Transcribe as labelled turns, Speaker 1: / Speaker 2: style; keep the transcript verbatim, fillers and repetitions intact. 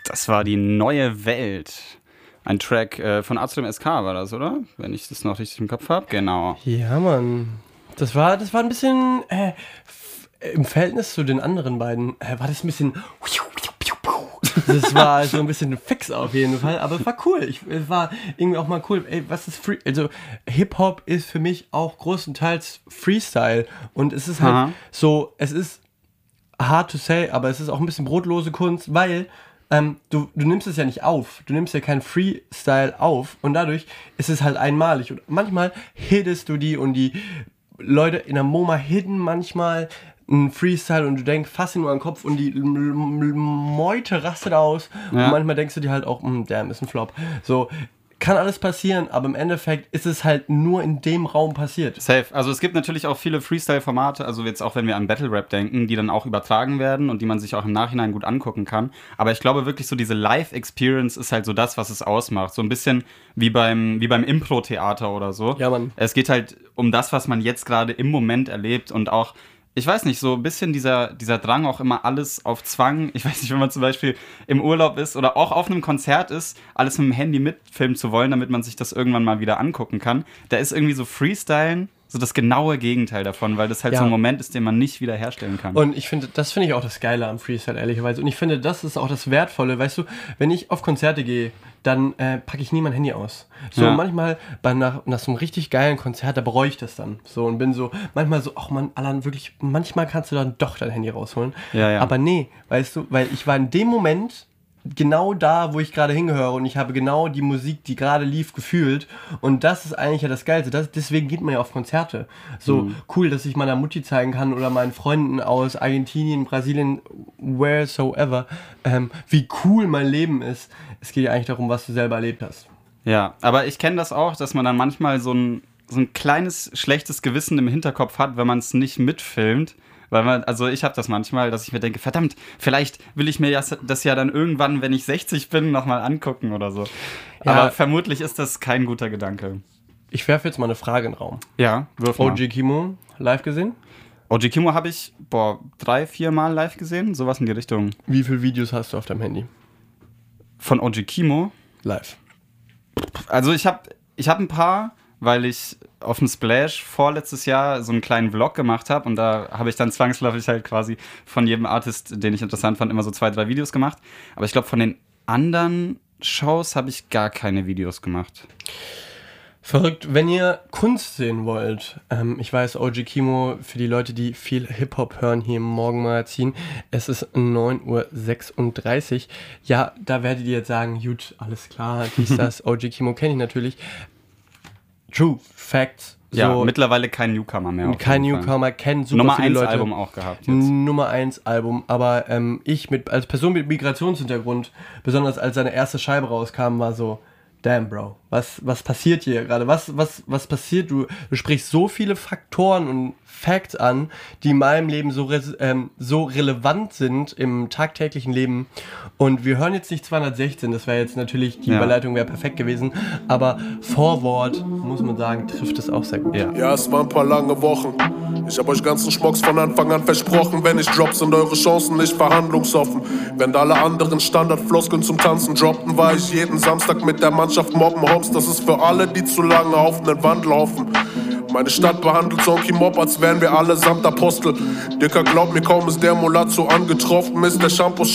Speaker 1: Das war die neue Welt. Ein Track äh, von Azrim S K war das, oder? Wenn ich das noch richtig im Kopf habe. Genau.
Speaker 2: Ja, Mann. Das war, das war ein bisschen, äh, f- im Verhältnis zu den anderen beiden, äh, war das ein bisschen, das war so ein bisschen fix auf jeden Fall, aber es war cool. Ich, es war irgendwie auch mal cool. Ey, was ist Free? Also Hip-Hop ist für mich auch größtenteils Freestyle und es ist halt
Speaker 1: Aha.
Speaker 2: so, es ist hard to say, aber es ist auch ein bisschen brotlose Kunst, weil ähm, du, du nimmst es ja nicht auf. Du nimmst ja keinen Freestyle auf und dadurch ist es halt einmalig. Und manchmal hittest du die und die Leute in der MoMA hitten manchmal einen Freestyle und du denkst, fass ihn nur an den Kopf und die M- M- Meute rastet aus.
Speaker 1: Ja.
Speaker 2: Und manchmal denkst du dir halt auch, mm, damn, ist ein Flop. So, kann alles passieren, aber im Endeffekt ist es halt nur in dem Raum passiert.
Speaker 1: Safe. Also es gibt natürlich auch viele Freestyle-Formate, also jetzt auch wenn wir an Battle-Rap denken, die dann auch übertragen werden und die man sich auch im Nachhinein gut angucken kann. Aber ich glaube wirklich so diese Live-Experience ist halt so das, was es ausmacht. So ein bisschen wie beim, wie beim Impro-Theater oder so.
Speaker 2: Ja, Mann.
Speaker 1: Es geht halt um das, was man jetzt gerade im Moment erlebt und auch, ich weiß nicht, so ein bisschen dieser, dieser Drang auch immer alles auf Zwang. Ich weiß nicht, wenn man zum Beispiel im Urlaub ist oder auch auf einem Konzert ist, alles mit dem Handy mitfilmen zu wollen, damit man sich das irgendwann mal wieder angucken kann. Da ist irgendwie so Freestylen so das genaue Gegenteil davon, weil das halt
Speaker 2: Ja.
Speaker 1: so ein Moment ist, den man nicht wieder herstellen kann.
Speaker 2: Und ich finde, das finde ich auch das Geile am Freestyle, ehrlicherweise. Und ich finde, das ist auch das Wertvolle. Weißt du, wenn ich auf Konzerte gehe, dann äh, packe ich nie mein Handy aus. So
Speaker 1: Ja.
Speaker 2: manchmal bei nach, nach so einem richtig geilen Konzert, da bereue ich das dann. So und bin so, manchmal so, ach man, Alan, wirklich, manchmal kannst du dann doch dein Handy rausholen.
Speaker 1: Ja, ja.
Speaker 2: Aber nee, weißt du, weil ich war in dem Moment genau da, wo ich gerade hingehöre und ich habe genau die Musik, die gerade lief, gefühlt und das ist eigentlich ja das Geilste. Das, deswegen geht man ja auf Konzerte. So
Speaker 1: Mhm.
Speaker 2: cool, dass ich meiner Mutti zeigen kann oder meinen Freunden aus Argentinien, Brasilien, wheresoever, ähm, wie cool mein Leben ist. Es geht ja eigentlich darum, was du selber erlebt hast.
Speaker 1: Ja, aber ich kenne das auch, dass man dann manchmal so ein, so ein kleines schlechtes Gewissen im Hinterkopf hat, wenn man es nicht mitfilmt. Weil man, also ich habe das manchmal, dass ich mir denke, verdammt, vielleicht will ich mir das, das ja dann irgendwann, wenn ich sechzig bin, nochmal angucken oder so.
Speaker 2: Ja.
Speaker 1: Aber vermutlich ist das kein guter Gedanke.
Speaker 2: Ich werfe jetzt mal eine Frage in den Raum.
Speaker 1: Ja, wirf mal.
Speaker 2: O G Kimo, live gesehen?
Speaker 1: O G Kimo habe ich, boah, drei, vier Mal live gesehen, sowas in die Richtung.
Speaker 2: Wie viele Videos hast du auf deinem Handy?
Speaker 1: Von O G Kimo?
Speaker 2: Live.
Speaker 1: Also ich habe ich hab ein paar, weil ich auf dem Splash vorletztes Jahr so einen kleinen Vlog gemacht habe und da habe ich dann zwangsläufig halt quasi von jedem Artist, den ich interessant fand, immer so zwei, drei Videos gemacht. Aber ich glaube, von den anderen Shows habe ich gar keine Videos gemacht.
Speaker 2: Verrückt. Wenn ihr Kunst sehen wollt, ähm, ich weiß, O G Kimo, für die Leute, die viel Hip-Hop hören hier im Morgenmagazin, es ist neun Uhr sechsunddreißig. Ja, da werdet ihr jetzt sagen, gut, alles klar, dies, das, O G Kimo kenne ich natürlich. True, Facts. So,
Speaker 1: Ja, mittlerweile kein Newcomer mehr. auf
Speaker 2: kein
Speaker 1: jeden Fall.
Speaker 2: Newcomer, kennen super
Speaker 1: Nummer
Speaker 2: viele
Speaker 1: eins
Speaker 2: Leute.
Speaker 1: Album auch gehabt jetzt.
Speaker 2: Nummer eins Album, aber ähm, ich mit, als Person mit Migrationshintergrund, besonders als seine erste Scheibe rauskam, war so, damn, Bro, was, was passiert hier gerade? Was, was, was passiert? Du, du sprichst so viele Faktoren und Facts an, die in meinem Leben so, res, ähm, so relevant sind im tagtäglichen Leben. Und wir hören jetzt nicht zweihundertsechzehn, das wäre jetzt natürlich, die
Speaker 1: Ja.
Speaker 2: Überleitung wäre perfekt gewesen, aber Vorwort, muss man sagen, trifft es auch sehr gut.
Speaker 1: Ja.
Speaker 3: Ja, es waren ein paar lange Wochen. Ich hab euch ganzen Schmocks von Anfang an versprochen. Wenn ich drop, sind eure Chancen nicht verhandlungsoffen. Während alle anderen Standardfloskeln zum Tanzen droppten, war ich jeden Samstag mit der Mannschaft mobben. Hops, das ist für alle, die zu lange auf nen Wand laufen. Meine Stadt behandelt Zonky Mob, als wären wir allesamt Apostel. Dicker, glaub mir, kaum ist der Mulazzo angetroffen, ist der Shampoo